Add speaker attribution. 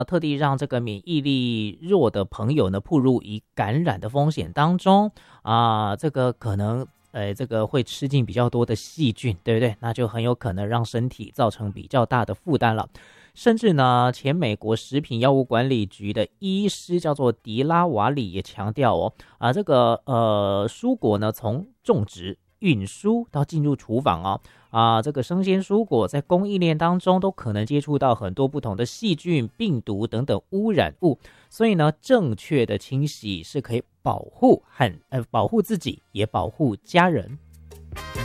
Speaker 1: 特地让这个免疫力弱的朋友呢，暴露于感染的风险当中这个可能这个会吃进比较多的细菌，对不对？那就很有可能让身体造成比较大的负担了。甚至呢，前美国食品药物管理局的医师叫做迪拉瓦里也强调这个蔬果呢，从种植、运输到进入厨房这个生鲜蔬果在供应链当中都可能接触到很多不同的细菌、病毒等等污染物，所以呢，正确的清洗是可以保护自己，也保护家人。